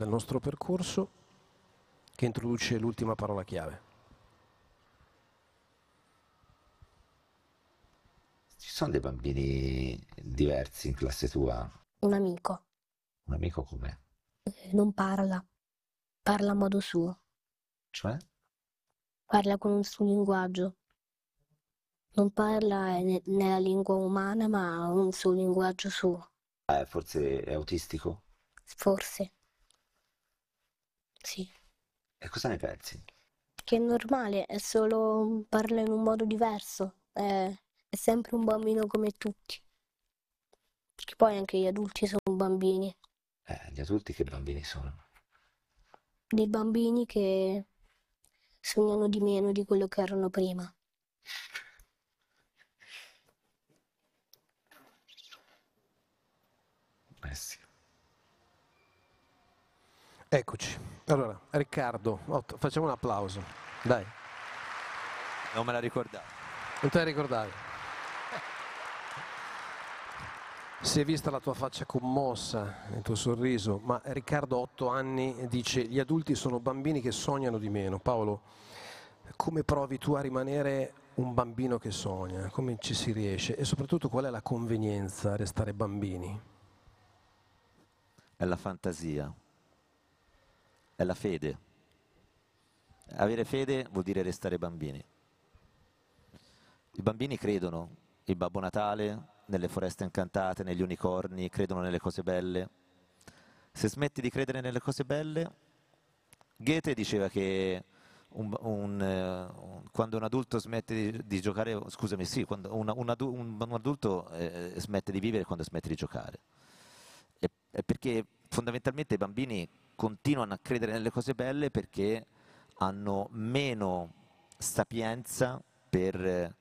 del nostro percorso che introduce l'ultima parola chiave. Ci sono dei bambini diversi in classe tua? Un amico, Un amico com'è? non parla, parla a modo suo, Cioè? parla con un suo linguaggio, non parla nella lingua umana ma ha un suo linguaggio suo, Forse è autistico? forse, sì. E cosa ne pensi? Che è normale, è solo parla in un modo diverso, è sempre un bambino come tutti, perché poi anche gli adulti sono bambini, Gli adulti che bambini sono? dei bambini che sognano di meno di quello che erano prima. Eh sì. Eccoci. Allora, Riccardo, facciamo un applauso. Dai, Non me la ricordavo. non te la ricordavi? Si è vista la tua faccia commossa, il tuo sorriso, ma Riccardo, 8 anni, dice gli adulti sono bambini che sognano di meno. Paolo, come provi tu a rimanere un bambino che sogna? Come ci si riesce? E soprattutto qual è la convenienza a restare bambini? È la fantasia, è la fede. Avere fede vuol dire restare bambini. I bambini credono in Babbo Natale, nelle foreste incantate, negli unicorni, credono nelle cose belle. Se smetti di credere nelle cose belle, Goethe diceva che quando un adulto smette di giocare, scusami, sì, quando un adulto smette di vivere quando smette di giocare. È perché fondamentalmente i bambini continuano a credere nelle cose belle perché hanno meno sapienza per